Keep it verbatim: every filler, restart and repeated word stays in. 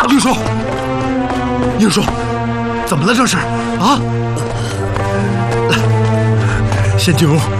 应叔，应叔，怎么了这是？啊！来，先进屋。